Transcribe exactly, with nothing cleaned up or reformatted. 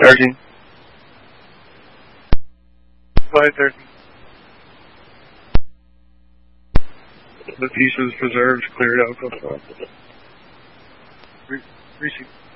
Charging. Flight thirteen. The piece was preserved, cleared out. Re- receive.